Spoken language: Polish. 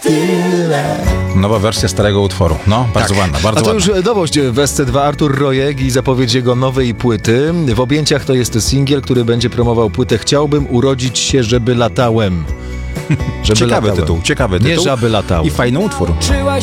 Nowa wersja starego utworu. No, bardzo ładna, bardzo A to ładna. już nowość w SC2. Artur Rojek i zapowiedź jego nowej płyty. W objęciach to jest singiel, który będzie promował płytę Chciałbym urodzić się, żeby latałem. Ciekawy tytuł. Nie żaby latałem. I fajny utwór.